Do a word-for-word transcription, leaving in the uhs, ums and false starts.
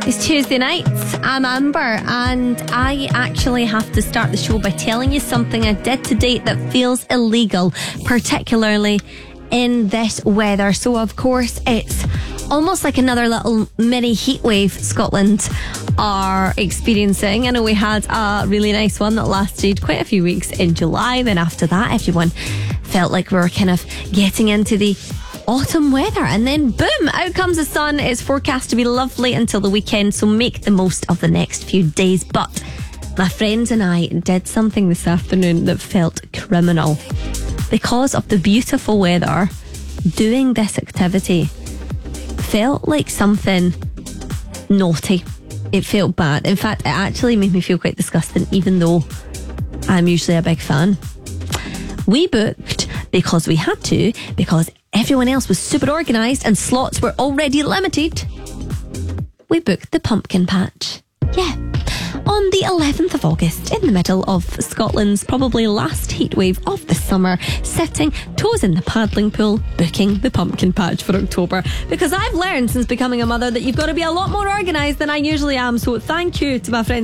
It's Tuesday night. I'm Amber, and I actually have to start the show by telling you something I did today that feels illegal, particularly in this weather. So, of course, it's almost like another little mini heat wave Scotland are experiencing. I know we had a really nice one that lasted quite a few weeks in July. Then after that, everyone felt like we were kind of getting into the autumn weather, and then boom, out comes the sun. It's forecast to be lovely until the weekend, so make the most of the next few days. But my friends and I did something this afternoon that felt criminal. Because of the beautiful weather, doing this activity felt like something naughty. It felt bad. In fact, it actually made me feel quite disgusting, even though I'm usually a big fan. We booked because we had to, because everyone else was super organised and slots were already limited. We booked the pumpkin patch. Yeah. On the eleventh of August, in the middle of Scotland's probably last heatwave of the summer, sitting, toes in the paddling pool, booking the pumpkin patch for October. Because I've learned since becoming a mother that you've got to be a lot more organised than I usually am. So thank you to my friends